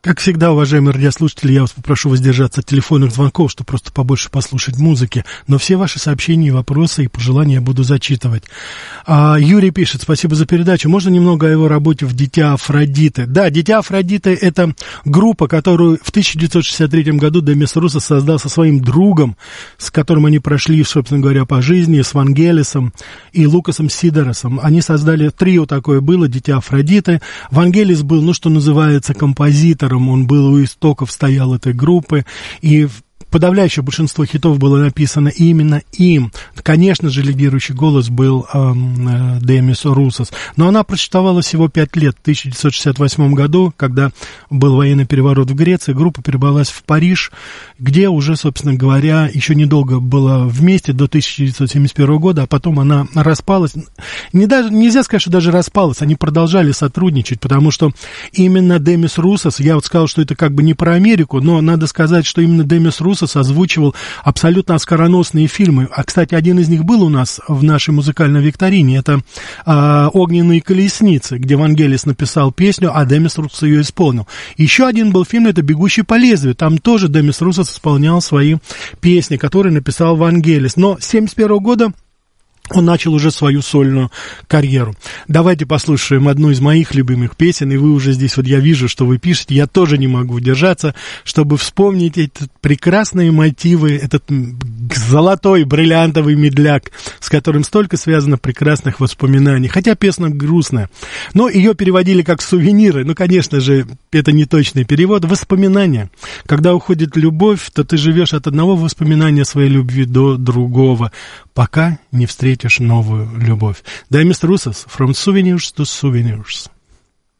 Как всегда, уважаемые радиослушатели, я вас попрошу воздержаться от телефонных звонков, чтобы просто побольше послушать музыки. Но все ваши сообщения, вопросы и пожелания я буду зачитывать. Юрий пишет: спасибо за передачу. Можно немного о его работе в «Дитя Афродиты»? Да, «Дитя Афродиты» — это группа, которую в 1963 году Демис Русос создал со своим другом, с которым они прошли, собственно говоря, по жизни, с Вангелисом и Лукасом Сидоросом. Они создали трио, такое было, «Дитя Афродиты». Вангелис был, ну, что называется, композитор. Он был у истоков, стоял этой группы, и подавляющее большинство хитов было написано именно им. Конечно же, лидирующий голос был Демис Русос. Но она просуществовала всего 5 лет. В 1968 году, когда был военный переворот в Греции, группа перебралась в Париж, где уже, собственно говоря, еще недолго была вместе, до 1971 года, а потом она распалась. Нельзя сказать, что даже распалась, они продолжали сотрудничать, потому что именно Демис Русос, я вот сказал, что это как бы не про Америку, но надо сказать, что именно Демис Русос озвучивал абсолютно оскароносные фильмы. А, кстати, один из них был у нас в нашей музыкальной викторине. Это «Огненные колесницы», где Вангелис написал песню, а Демис Русос ее исполнил. Еще один был фильм, это «Бегущий по лезвию». Там тоже Демис Русос исполнял свои песни, которые написал Вангелис. Но с 1971 года он начал уже свою сольную карьеру. Давайте послушаем одну из моих любимых песен, и вы уже здесь, вот я вижу, что вы пишете, я тоже не могу удержаться, чтобы вспомнить эти прекрасные мотивы, этот золотой бриллиантовый медляк, с которым столько связано прекрасных воспоминаний, хотя песня грустная, но ее переводили как сувениры, ну, конечно же, это не точный перевод, воспоминания. Когда уходит любовь, то ты живешь от одного воспоминания своей любви до другого, пока не встретишь новую любовь. Демис Русос, From Souvenirs to Souvenirs.